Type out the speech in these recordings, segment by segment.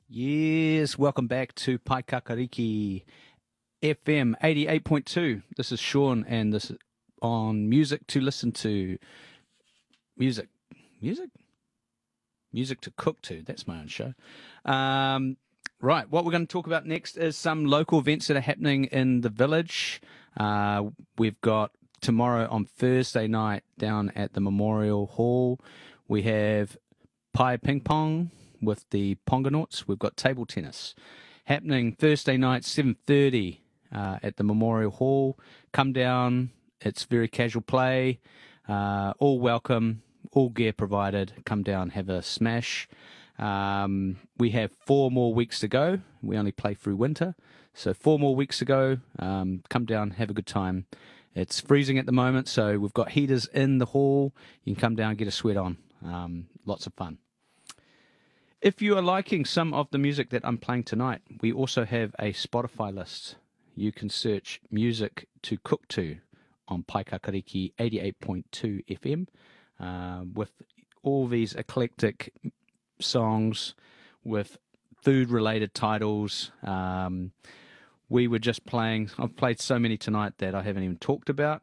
Yes, welcome back to Paikakariki FM 88.2. This is Sean, and this is on Music to Listen to. Music. Music? Music to Cook to. That's my own show. Right, what we're going to talk about next is some local events that are happening in the village. We've got tomorrow on Thursday night down at the Memorial Hall. We have Pai Ping Pong with the Pongonauts. We've got table tennis happening Thursday night, 7:30 at the Memorial Hall. Come down. It's very casual play. All welcome. All gear provided. Come down, have a smash. We have 4 more weeks to go. We only play through winter. So 4 more weeks to go. Come down, have a good time. It's freezing at the moment, so we've got heaters in the hall. You can come down and get a sweat on. Lots of fun. If you are liking some of the music that I'm playing tonight, we also have a Spotify list. You can search Music to Cook to on Paikakariki 88.2 FM with all these eclectic songs with food-related titles. We were just playing. I've played so many tonight that I haven't even talked about.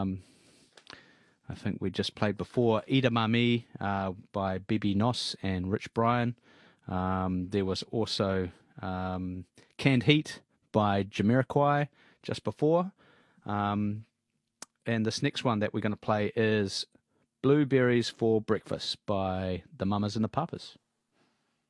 I think we just played before Edamame by Bibi Nos and Rich Brian. There was also Canned Heat by Jamiroquai just before. And this next one that we're going to play is Blueberries for Breakfast by the Mamas and the Papas.